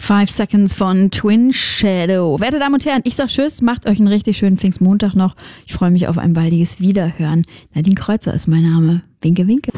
5 Seconds von Twin Shadow. Werte Damen und Herren, ich sag Tschüss, macht euch einen richtig schönen Pfingstmontag noch. Ich freue mich auf ein baldiges Wiederhören. Nadine Kreuzer ist mein Name. Winke, winke.